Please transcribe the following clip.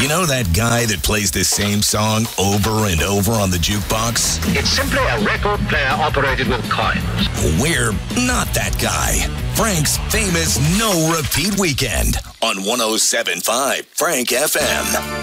You know that guy that plays the same song over and over on the jukebox? It's simply a record player operated with coins. We're not that guy. Frank's famous No Repeat Weekend on 107.5 Frank FM.